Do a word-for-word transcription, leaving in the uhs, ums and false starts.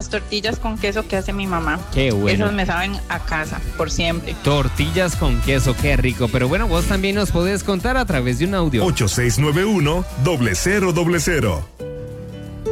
las tortillas con queso que hace mi mamá. Qué bueno. Esas me saben a casa, por siempre. Tortillas con queso, qué rico. Pero bueno, vos también nos podés contar a través de un audio. ocho seis nueve uno, cero cero cero cero.